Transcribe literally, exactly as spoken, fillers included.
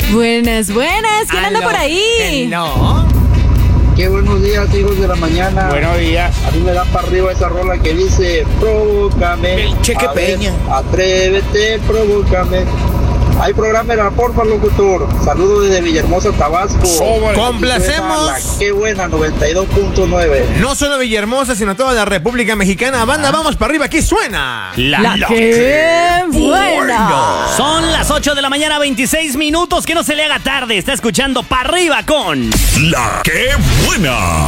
Buenas, buenas. ¿Quién anda Aló. por ahí? No. Qué buenos días, hijos de la mañana. Buenos días. A mí me da para arriba esa rola que dice provócame. El Cheque A ver, Peña. Atrévete, provócame. Hay programa en la porfa, locutor. Saludos desde Villahermosa, Tabasco. Sobre. Aquí Complacemos. suena la Qué buena, noventa y dos punto nueve. No solo Villahermosa, sino toda la República Mexicana. Banda, vamos para arriba, aquí suena. La, que buena. Son las ocho de la mañana, veintiséis minutos. Que no se le haga tarde. Está escuchando Pa' Arriba con La que buena.